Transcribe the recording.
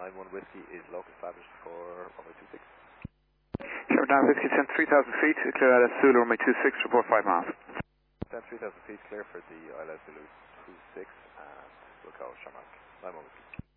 91 Whiskey is local established for runway 26. Sure, down Whiskey, descend 3,000 feet, clear out of Zulu, runway 26, report 5 miles. Descend 3,000 feet, clear for the ILS Zulu 26, and we'll call Shamrock. 91 Whiskey.